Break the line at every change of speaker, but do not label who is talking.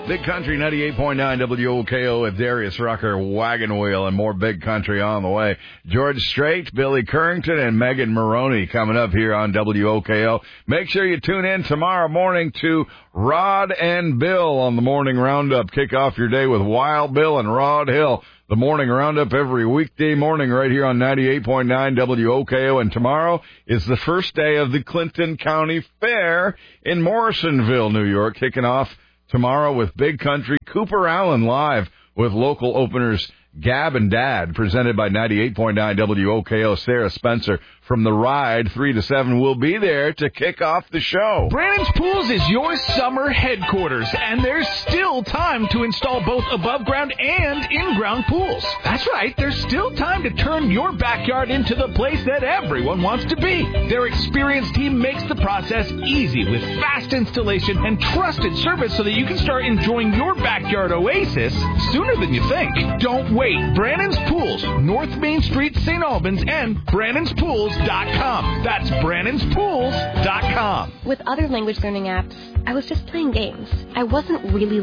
Big Country 98.9 WOKO with Darius Rucker, Wagon Wheel, and more Big Country on the way. George Strait, Billy Currington, and Megan Maroney coming up here on WOKO. Make sure you tune in tomorrow morning to Rod and Bill on the Morning Roundup. Kick off your day with Wild Bill and Rod Hill. The Morning Roundup every weekday morning right here on 98.9 WOKO. And tomorrow is the first day of the Clinton County Fair in Morrisonville, New York, kicking off tomorrow with Big Country, Cooper Allen live with local openers Gab and Dad, presented by 98.9 WOKO. Sarah Spencer from The Ride, 3 to 7, will be there to kick off the show.
Brannan's Pools is your summer headquarters, and there's still time to install both above-ground and in-ground pools. That's right, there's still time to turn your backyard into the place that everyone wants to be. Their experienced team makes the process easy with fast installation and trusted service so that you can start enjoying your backyard oasis sooner than you think. Don't wait. Brannan's Pools, North Main Street, St. Albans, and Brannan'sPools.com. That's Brannan'sPools.com.
With other language learning apps, I was just playing games. I wasn't really